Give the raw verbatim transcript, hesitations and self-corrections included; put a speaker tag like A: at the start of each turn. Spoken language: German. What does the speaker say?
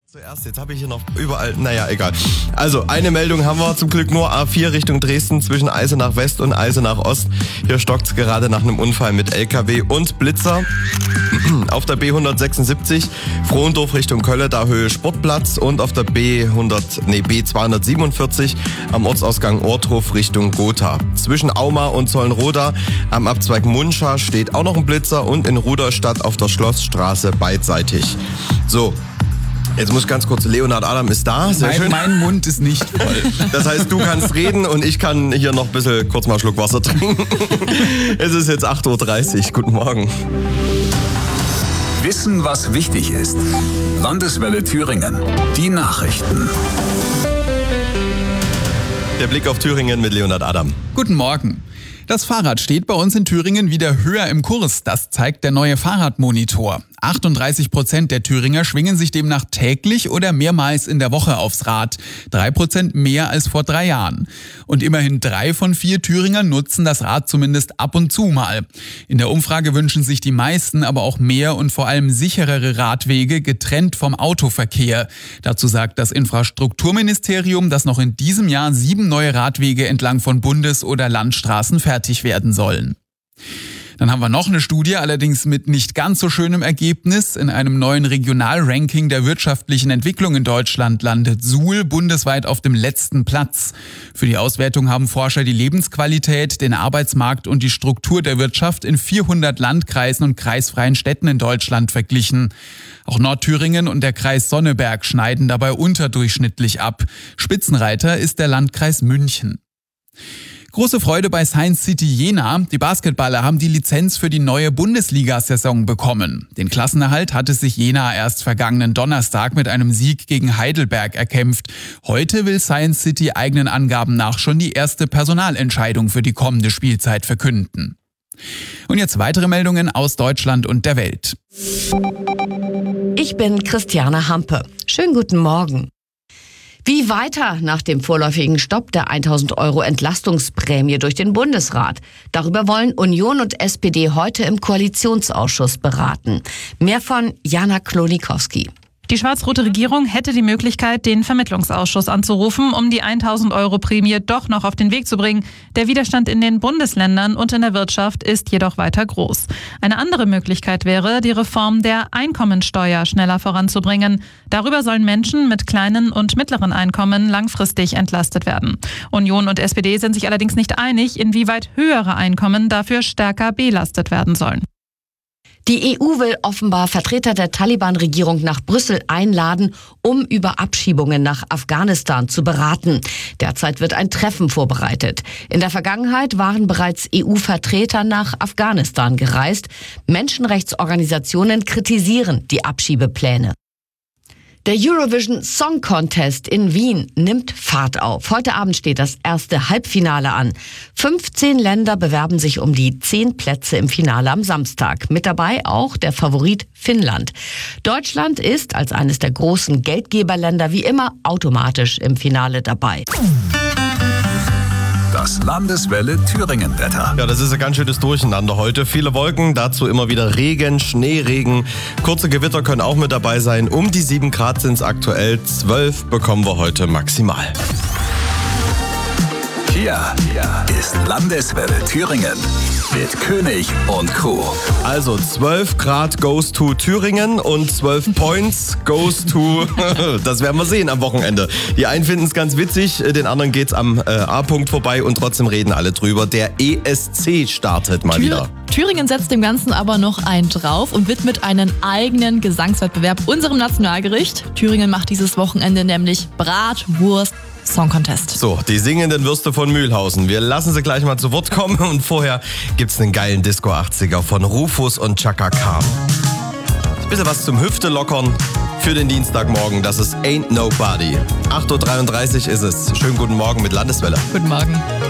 A: Zuerst, jetzt habe ich hier noch überall, naja, egal. Also, eine Meldung haben wir, zum Glück nur A vier Richtung Dresden zwischen Eisenach West und Eisenach Ost. Hier stockt's gerade nach einem Unfall mit L K W und Blitzer. Auf der B hundertsechsundsiebzig Frohndorf Richtung Kölle, da Höhe Sportplatz, und auf der B hundert, nee, B zweihundertsiebenundvierzig am Ortsausgang Orthof Richtung Gotha. Zwischen Auma und Zollenroda am Abzweig Munscha steht auch noch ein Blitzer und in Rudolstadt auf der Schlossstraße beidseitig. So. Jetzt muss ich ganz kurz, Leonhard Adam ist da, sehr
B: mein,
A: schön.
B: Mein Mund ist nicht voll.
A: Das heißt, du kannst reden und ich kann hier noch ein bisschen kurz mal einen Schluck Wasser trinken. Es ist jetzt acht Uhr dreißig, guten Morgen.
C: Wissen, was wichtig ist. Landeswelle Thüringen. Die Nachrichten.
A: Der Blick auf Thüringen mit Leonhard Adam.
B: Guten Morgen. Das Fahrrad steht bei uns in Thüringen wieder höher im Kurs. Das zeigt der neue Fahrradmonitor. achtunddreißig Prozent der Thüringer schwingen sich demnach täglich oder mehrmals in der Woche aufs Rad. Drei Prozent mehr als vor drei Jahren. Und immerhin drei von vier Thüringern nutzen das Rad zumindest ab und zu mal. In der Umfrage wünschen sich die meisten aber auch mehr und vor allem sicherere Radwege getrennt vom Autoverkehr. Dazu sagt das Infrastrukturministerium, dass noch in diesem Jahr sieben neue Radwege entlang von Bundes- oder Landstraßen fertig werden sollen. Dann haben wir noch eine Studie, allerdings mit nicht ganz so schönem Ergebnis. In einem neuen Regionalranking der wirtschaftlichen Entwicklung in Deutschland landet Suhl bundesweit auf dem letzten Platz. Für die Auswertung haben Forscher die Lebensqualität, den Arbeitsmarkt und die Struktur der Wirtschaft in vierhundert Landkreisen und kreisfreien Städten in Deutschland verglichen. Auch Nordthüringen und der Kreis Sonneberg schneiden dabei unterdurchschnittlich ab. Spitzenreiter ist der Landkreis München. Große Freude bei Science City Jena. Die Basketballer haben die Lizenz für die neue Bundesliga-Saison bekommen. Den Klassenerhalt hatte sich Jena erst vergangenen Donnerstag mit einem Sieg gegen Heidelberg erkämpft. Heute will Science City eigenen Angaben nach schon die erste Personalentscheidung für die kommende Spielzeit verkünden. Und jetzt weitere Meldungen aus Deutschland und der Welt.
D: Ich bin Christiane Hampe. Schönen guten Morgen. Wie weiter nach dem vorläufigen Stopp der tausend Euro Entlastungsprämie durch den Bundesrat? Darüber wollen Union und S P D heute im Koalitionsausschuss beraten. Mehr von Jana Klonikowski.
E: Die schwarz-rote Regierung hätte die Möglichkeit, den Vermittlungsausschuss anzurufen, um die tausend Euro Prämie doch noch auf den Weg zu bringen. Der Widerstand in den Bundesländern und in der Wirtschaft ist jedoch weiter groß. Eine andere Möglichkeit wäre, die Reform der Einkommensteuer schneller voranzubringen. Darüber sollen Menschen mit kleinen und mittleren Einkommen langfristig entlastet werden. Union und S P D sind sich allerdings nicht einig, inwieweit höhere Einkommen dafür stärker belastet werden sollen.
D: Die E U will offenbar Vertreter der Taliban-Regierung nach Brüssel einladen, um über Abschiebungen nach Afghanistan zu beraten. Derzeit wird ein Treffen vorbereitet. In der Vergangenheit waren bereits E U-Vertreter nach Afghanistan gereist. Menschenrechtsorganisationen kritisieren die Abschiebepläne. Der Eurovision Song Contest in Wien nimmt Fahrt auf. Heute Abend steht das erste Halbfinale an. fünfzehn Länder bewerben sich um die zehn Plätze im Finale am Samstag. Mit dabei auch der Favorit Finnland. Deutschland ist als eines der großen Geldgeberländer wie immer automatisch im Finale dabei.
C: Das Landeswelle Thüringen-Wetter.
A: Ja, das ist ein ganz schönes Durcheinander heute. Viele Wolken, dazu immer wieder Regen, Schneeregen. Kurze Gewitter können auch mit dabei sein. Um die sieben Grad sind es aktuell. zwölf bekommen wir heute maximal.
C: Hier ist Landeswelle Thüringen mit König und Crew.
A: Also zwölf Grad goes to Thüringen und zwölf Points goes to, das werden wir sehen am Wochenende. Die einen finden es ganz witzig, den anderen geht's am äh, A-Punkt vorbei und trotzdem reden alle drüber. Der E S C startet mal
F: Thür-
A: wieder.
F: Thüringen setzt dem Ganzen aber noch einen drauf und widmet einen eigenen Gesangswettbewerb unserem Nationalgericht. Thüringen macht dieses Wochenende nämlich Bratwurst Song Contest.
A: So, die singenden Würste von Mühlhausen. Wir lassen sie gleich mal zu Wort kommen und vorher gibt's einen geilen Disco achtziger von Rufus und Chaka Khan. Ein bisschen was zum Hüfte lockern für den Dienstagmorgen. Das ist Ain't Nobody. acht Uhr dreiunddreißig ist es. Schönen guten Morgen mit Landeswelle.
F: Guten Morgen.